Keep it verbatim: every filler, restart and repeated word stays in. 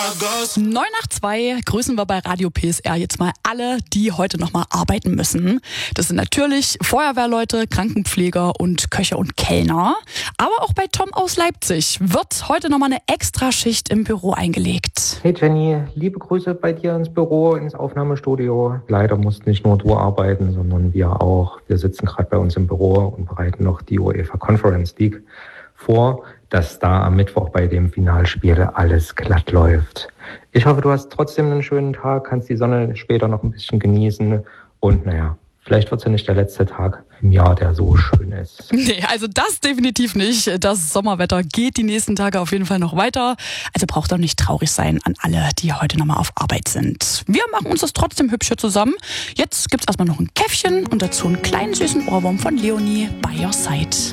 neun nach zwei grüßen wir bei Radio P S R jetzt mal alle, die heute noch mal arbeiten müssen. Das sind natürlich Feuerwehrleute, Krankenpfleger und Köche und Kellner. Aber auch bei Tom aus Leipzig wird heute noch mal eine Extraschicht im Büro eingelegt. Hey Jenny, liebe Grüße bei dir ins Büro, ins Aufnahmestudio. Leider musst nicht nur du arbeiten, sondern wir auch. Wir sitzen gerade bei uns im Büro und bereiten noch die UEFA Conference League vor, dass da am Mittwoch bei dem Finalspiel alles glatt läuft. Ich hoffe, du hast trotzdem einen schönen Tag, kannst die Sonne später noch ein bisschen genießen und naja, vielleicht wird es ja nicht der letzte Tag im Jahr, der so schön ist. Nee, also das definitiv nicht. Das Sommerwetter geht die nächsten Tage auf jeden Fall noch weiter. Also braucht auch nicht traurig sein an alle, die heute nochmal auf Arbeit sind. Wir machen uns das trotzdem hübsch hier zusammen. Jetzt gibt's erstmal noch ein Käffchen und dazu einen kleinen süßen Ohrwurm von Leonie, By Your Side.